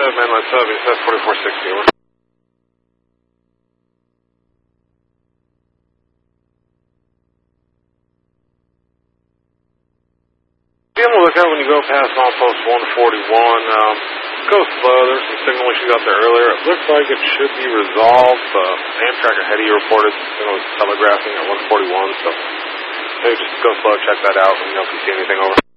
mainline sub, it says 4460, over. Be on the lookout when you go past on post 141. Go slow. There's some signal issues out there earlier. It looks like it should be resolved. Amtrak ahead of you reported signal was telegraphing at 141, so maybe just go slow, check that out, and you know if you see anything over.